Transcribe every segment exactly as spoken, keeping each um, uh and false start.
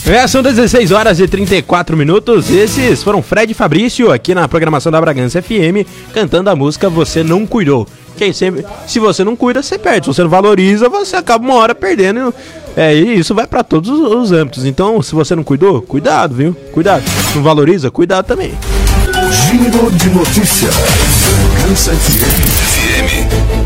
É, são dezesseis horas e trinta e quatro minutos. Esses foram Fred e Fabrício aqui na programação da Bragança F M, cantando a música Você Não Cuidou. Quem sempre, se você não cuida, você perde. Se você não valoriza, você acaba uma hora perdendo. É, e isso vai pra todos os, os âmbitos. Então, se você não cuidou, cuidado, viu? Cuidado. Não valoriza, cuidado também. Giro de notícias. Bragança F M.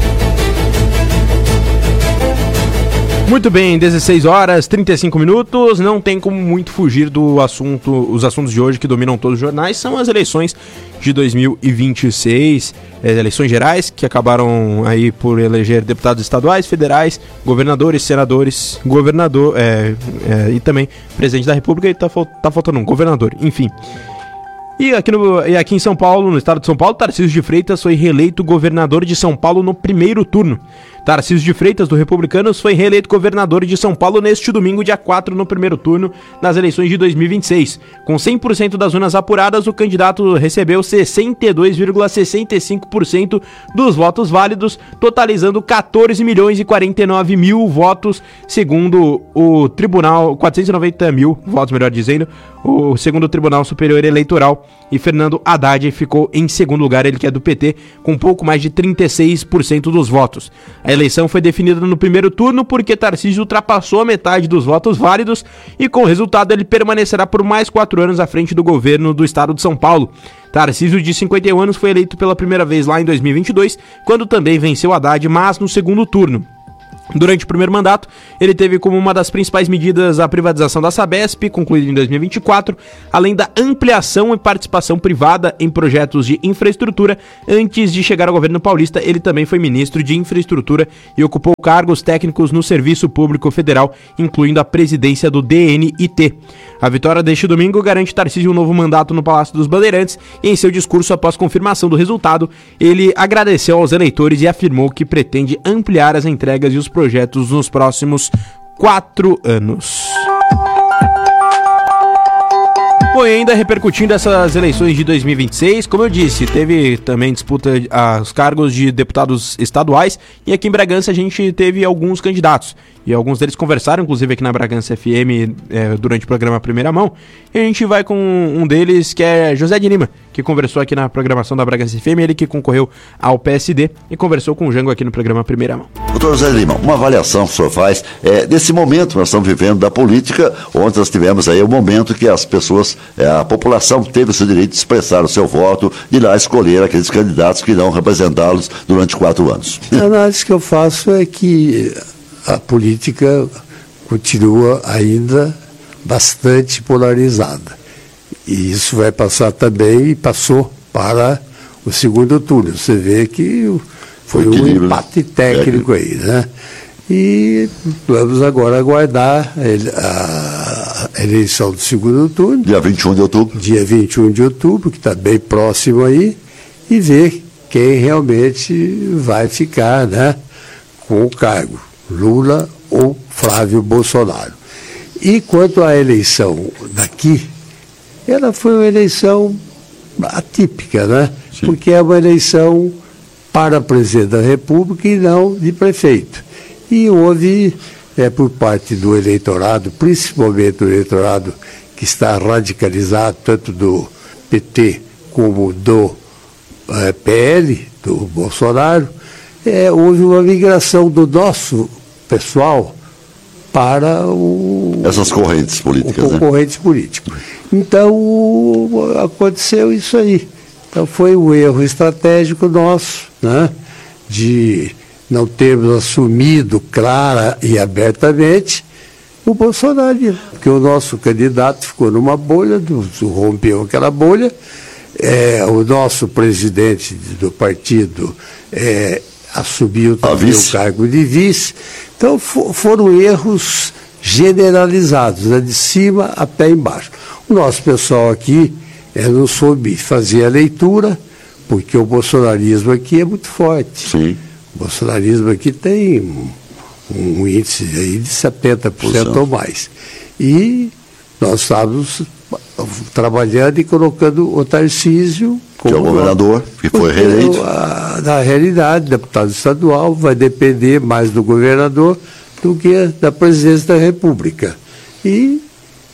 Muito bem, dezesseis horas, trinta e cinco minutos, não tem como muito fugir do assunto, os assuntos de hoje que dominam todos os jornais, são as eleições de dois mil e vinte e seis, é, eleições gerais, que acabaram aí por eleger deputados estaduais, federais, governadores, senadores, governador, é, é, e também presidente da República, e tá, tá faltando um, governador, enfim. E aqui, no, e aqui em São Paulo, no estado de São Paulo, Tarcísio de Freitas foi reeleito governador de São Paulo no primeiro turno. Tarcísio de Freitas, do Republicanos, foi reeleito governador de São Paulo neste domingo, dia quatro, no primeiro turno, nas eleições de dois mil e vinte e seis. Com cem por cento das urnas apuradas, o candidato recebeu sessenta e dois vírgula sessenta e cinco por cento dos votos válidos, totalizando quatorze milhões e quarenta e nove mil votos, segundo o Tribunal, quatrocentos e noventa mil votos, melhor dizendo, o segundo o Tribunal Superior Eleitoral. E Fernando Haddad ficou em segundo lugar, ele que é do P T, com um pouco mais de trinta e seis por cento dos votos. A eleição foi definida no primeiro turno porque Tarcísio ultrapassou a metade dos votos válidos e, com o resultado, ele permanecerá por mais quatro anos à frente do governo do estado de São Paulo. Tarcísio, de cinquenta e um anos, foi eleito pela primeira vez lá em dois mil e vinte e dois, quando também venceu Haddad, mas no segundo turno. Durante o primeiro mandato, ele teve como uma das principais medidas a privatização da Sabesp, concluída em dois mil e vinte e quatro, além da ampliação e participação privada em projetos de infraestrutura. Antes de chegar ao governo paulista, ele também foi ministro de infraestrutura e ocupou cargos técnicos no Serviço Público Federal, incluindo a presidência do D N I T. A vitória deste domingo garante Tarcísio um novo mandato no Palácio dos Bandeirantes e, em seu discurso após confirmação do resultado, ele agradeceu aos eleitores e afirmou que pretende ampliar as entregas e os projetos nos próximos quatro anos. Bom, e ainda repercutindo essas eleições de dois mil e vinte e seis, como eu disse, teve também disputa aos cargos de deputados estaduais e aqui em Bragança a gente teve alguns candidatos e alguns deles conversaram, inclusive aqui na Bragança F M, é, durante o programa Primeira Mão, e a gente vai com um deles que é José de Lima, que conversou aqui na programação da Bragança F M, ele que concorreu ao P S D e conversou com o Jango aqui no programa Primeira Mão. Doutor José de Lima, uma avaliação que o senhor faz é, desse momento que nós estamos vivendo da política, onde nós tivemos aí o momento que as pessoas, é, a população teve o seu direito de expressar o seu voto, de ir lá escolher aqueles candidatos que irão representá-los durante quatro anos. A análise que eu faço é que a política continua ainda bastante polarizada. E isso vai passar também, e passou para o segundo turno. Você vê que foi um empate técnico aí, né? E vamos agora aguardar a eleição do segundo turno. Dia vinte e um de outubro. Dia vinte e um de outubro, que está bem próximo aí, e ver quem realmente vai ficar, né, com o cargo, Lula ou Flávio Bolsonaro. E quanto à eleição daqui, ela foi uma eleição atípica, né? Sim. Porque é uma eleição para presidente da República e não de prefeito. E houve, é, por parte do eleitorado, principalmente do eleitorado que está radicalizado, tanto do P T como do é, P L, do Bolsonaro, é, houve uma migração do nosso pessoal para o, essas correntes políticas, o concorrente né? político. Então, o, aconteceu isso aí. Então, foi um erro estratégico nosso, né, de não termos assumido clara e abertamente o Bolsonaro, porque o nosso candidato ficou numa bolha, do, rompeu aquela bolha, é, o nosso presidente do partido é, assumiu também o cargo de vice. Então, for, foram erros generalizados, né, de cima até embaixo. O nosso pessoal aqui é, não soube fazer a leitura, porque o bolsonarismo aqui é muito forte. Sim. O bolsonarismo aqui tem um, um índice aí de setenta por cento ou mais. E nós estávamos trabalhando e colocando o Tarcísio como que é o governador, que foi reeleito. A, na realidade, deputado estadual vai depender mais do governador do que da presidência da República. E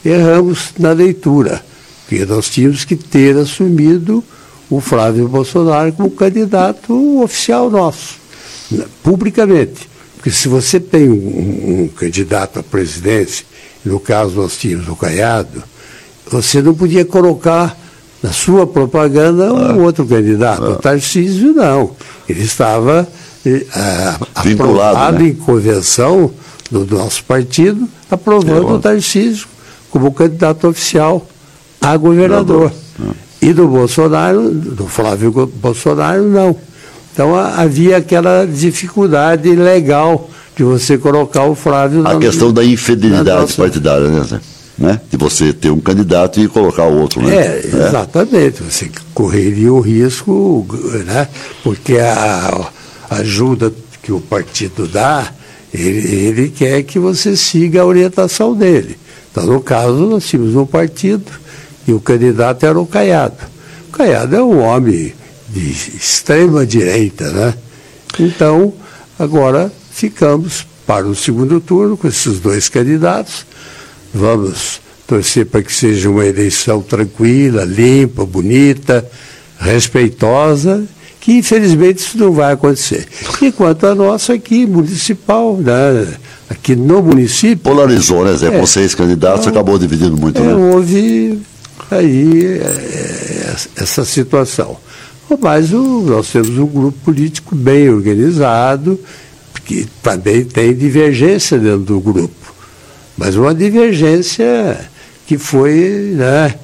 erramos na leitura, porque nós tínhamos que ter assumido o Flávio Bolsonaro como candidato oficial nosso, publicamente. Porque se você tem um, um candidato à presidência, no caso nós tínhamos o Caiado, você não podia colocar na sua propaganda um ah, outro candidato. Ah. O Tarcísio não. Ele estava ah, aprovado, né? Em convenção do nosso partido, aprovando é o Tarcísio como candidato oficial a governador. Não, não. E do Bolsonaro, do Flávio Bolsonaro, não. Então havia aquela dificuldade legal de você colocar o Flávio... A na, questão da infidelidade nossa... partidária, né, Zé? Né? De você ter um candidato e colocar o outro, né? É, exatamente. É. Você correria o risco, né? Porque a, a ajuda que o partido dá, ele, ele quer que você siga a orientação dele. Então, no caso, nós tínhamos um partido e o candidato era o Caiado. O Caiado é um homem de extrema direita, né? Então, agora ficamos para o segundo turno com esses dois candidatos. Vamos torcer para que seja uma eleição tranquila, limpa, bonita, respeitosa, que infelizmente isso não vai acontecer. Enquanto a nossa aqui, municipal, né? Aqui no município... Polarizou, né, Zé? É, vocês candidatos, então, acabou dividindo muito, é, né? Houve aí é, essa situação. Mas o, nós temos um grupo político bem organizado, que também tem divergência dentro do grupo. Mas uma divergência que foi, né,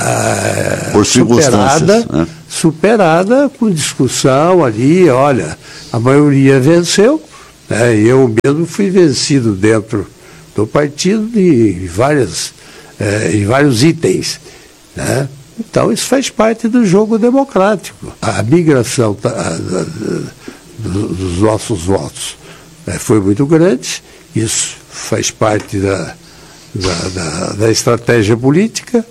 a, por superada, né? superada com discussão ali. Olha, a maioria venceu, né, eu mesmo fui vencido dentro do partido em, várias, eh, em vários itens, né? Então, isso faz parte do jogo democrático. A migração tá, a, a, do, dos nossos votos, né, foi muito grande, isso faz parte da, da, da, da estratégia política,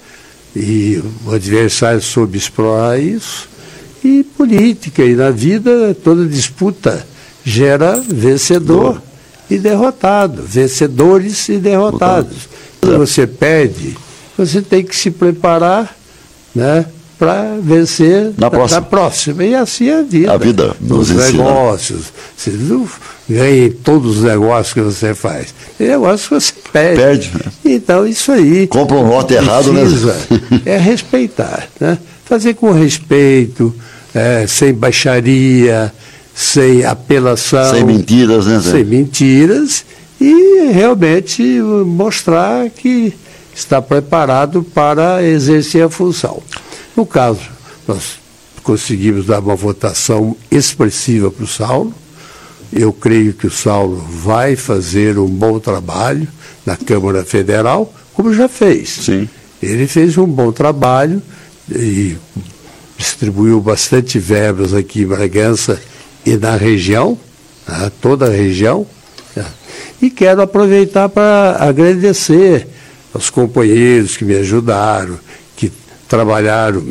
e o adversário soube explorar isso. E política, e na vida, toda disputa gera vencedor Boa. e derrotado, vencedores e derrotados. Quando você perde, você tem que se preparar, né, para vencer na próxima. na próxima. E assim é a vida. A vida nos negócios. Você não ganha em todos os negócios que você faz. Tem negócios que você perde. Perde. Então, isso aí. Compra um lote errado, né? É respeitar, né? Fazer com respeito, é, sem baixaria, sem apelação. Sem mentiras, né, Zé? Sem mentiras. E realmente mostrar que está preparado para exercer a função. No caso, nós conseguimos dar uma votação expressiva para o Saulo. Eu creio que o Saulo vai fazer um bom trabalho na Câmara Federal, como já fez. Sim. Ele fez um bom trabalho e distribuiu bastante verbas aqui em Bragança e na região, né, toda a região. Né. E quero aproveitar para agradecer aos companheiros que me ajudaram, que trabalharam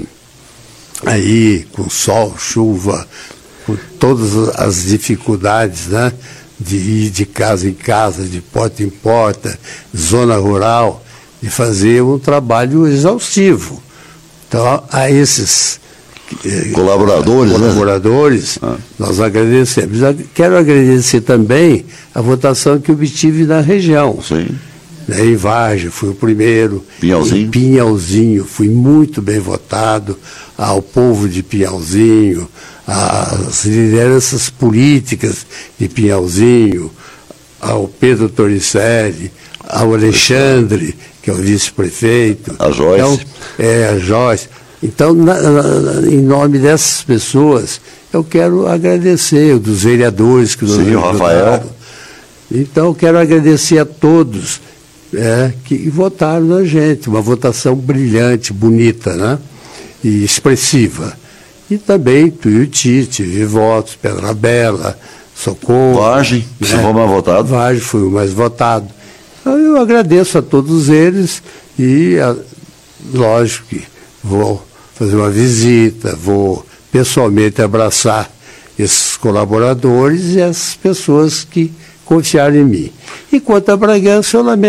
aí com sol, chuva, com todas as dificuldades, né, de ir de casa em casa, de porta em porta, zona rural, de fazer um trabalho exaustivo. Então, a esses colaboradores, colaboradores né? ah. nós agradecemos. Quero agradecer também a votação que obtive na região. Sim. Em Vargem, fui o primeiro. Pinhalzinho? Em Pinhalzinho, fui muito bem votado. Ao povo de Pinhalzinho, às lideranças políticas de Pinhalzinho, ao Pedro Torricelli, ao Alexandre, que é o vice-prefeito. A Joyce. Então, é, a Joyce. Então, na, na, em nome dessas pessoas, eu quero agradecer, dos vereadores que nos Sim, o Rafael. Então, quero agradecer a todos, é, que votaram na gente. Uma votação brilhante, bonita, né? E expressiva. E também Tuiuti, tive votos, Pedra Bela, Socorro. Vargem, né? Você foi o mais votado? Vargem foi o mais votado. Então, eu agradeço a todos eles e, a, lógico que vou fazer uma visita, vou pessoalmente abraçar esses colaboradores e essas pessoas que confiaram em mim. E quanto a Bragança, eu lamento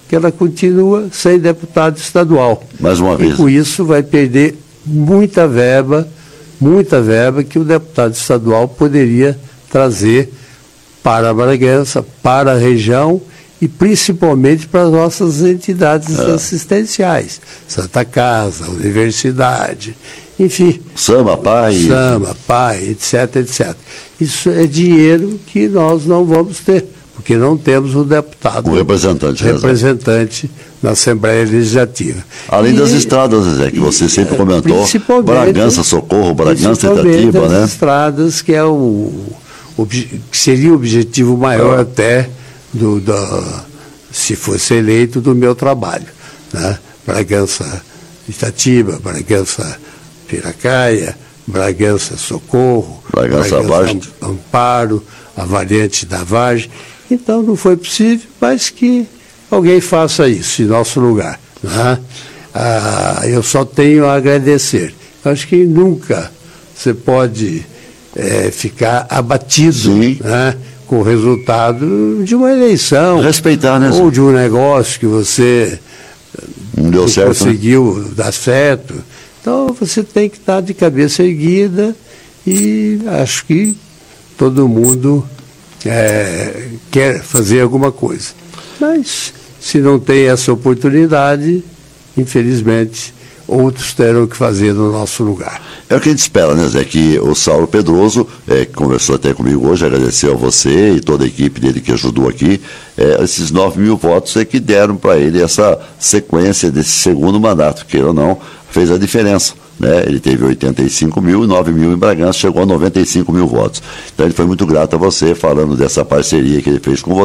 que ela continua sem deputado estadual. Mais uma vez. E com isso vai perder muita verba, muita verba que o deputado estadual poderia trazer para a Bragança, para a região e principalmente para as nossas entidades é. assistenciais. Santa Casa, Universidade, enfim. Sama, Pai. Sama, Pai, etc, etcétera. Isso é dinheiro que nós não vamos ter, porque não temos um deputado, um representante, representante na Assembleia Legislativa. Além e, das estradas, Zé, que você sempre comentou, Bragança, Socorro, Bragança, Itatiba, né? As estradas, que é o, o que seria o objetivo maior ah. até do, do, se fosse eleito, do meu trabalho, né? Bragança, Itatiba, Bragança, Piracaia, Bragança, Socorro, Bragança, Bragança Amparo, a variante da Vargem. Então não foi possível, mas que alguém faça isso em nosso lugar, né? Ah, eu só tenho a agradecer. Acho que nunca você pode é, ficar abatido, né, com o resultado de uma eleição. Respeitar, né? Ou de um negócio que você não deu certo, conseguiu né? dar certo. Então você tem que estar de cabeça erguida e acho que todo mundo é, quer fazer alguma coisa. Mas se não tem essa oportunidade, infelizmente, outros terão que fazer no nosso lugar. É o que a gente espera, né, Zé? Que o Saulo Pedroso, é, que conversou até comigo hoje, agradeceu a você e toda a equipe dele que ajudou aqui, é, esses nove mil votos é que deram para ele essa sequência desse segundo mandato, queira ou não, fez a diferença. Né? Ele teve oitenta e cinco mil e nove mil em Bragança, chegou a noventa e cinco mil votos. Então ele foi muito grato a você, falando dessa parceria que ele fez com você.